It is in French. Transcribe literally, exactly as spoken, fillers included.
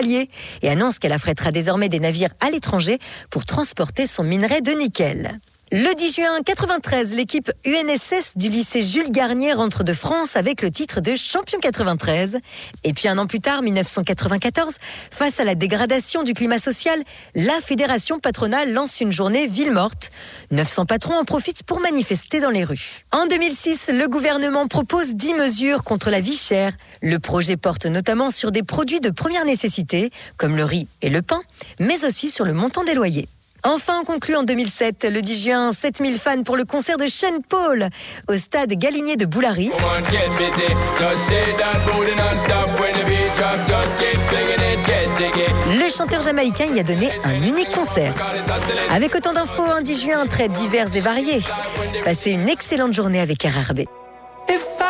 pétrolier et annonce qu'elle affrètera désormais des navires à l'étranger pour transporter son minerai de nickel. Le dix juin quatre-vingt-treize, l'équipe U N S S du lycée Jules Garnier rentre de France avec le titre de champion quatre-vingt-treize. Et puis un an plus tard, mille neuf cent quatre-vingt-quatorze, face à la dégradation du climat social, la fédération patronale lance une journée ville morte. neuf cents patrons en profitent pour manifester dans les rues. En deux mille six, le gouvernement propose dix mesures contre la vie chère. Le projet porte notamment sur des produits de première nécessité, comme le riz et le pain, mais aussi sur le montant des loyers. Enfin, on conclut en deux mille sept, le dix juin, sept mille fans pour le concert de Sean Paul au stade Galinier de Boulary. Le chanteur jamaïcain y a donné un unique concert. Avec autant d'infos, un dix juin très divers et variés. Passez une excellente journée avec R R B.